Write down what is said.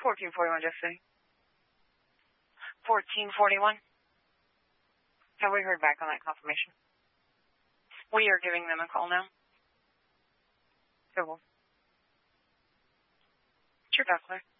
1441, Jeff City. 1441. Have we heard back on that confirmation? We are giving them a call now. Sure, Dockler.